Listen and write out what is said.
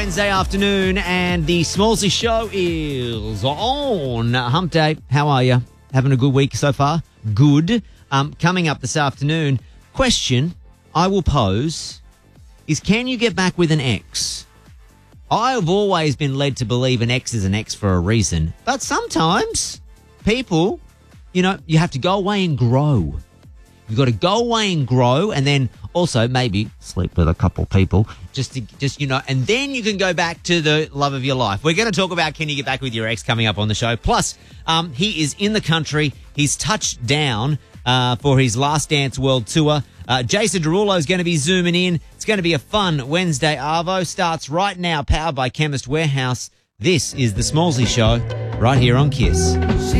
Wednesday afternoon, and the Smallsy Show is on. Hump Day, how are you? Having a good week so far? Good. Coming up this afternoon, question I will pose is, can you get back with an ex? I've always been led to believe an ex is an ex for a reason, but sometimes people, you have to go away and grow. You've got to go away and grow, and then also maybe sleep with a couple people and then you can go back to the love of your life. We're going to talk about can you get back with your ex coming up on the show. Plus, he is in the country. He's touched down for his Last Dance World Tour. Jason Derulo is going to be zooming in. It's going to be a fun Wednesday. Arvo starts right now, powered by Chemist Warehouse. This is the Smallsy Show right here on Kiss.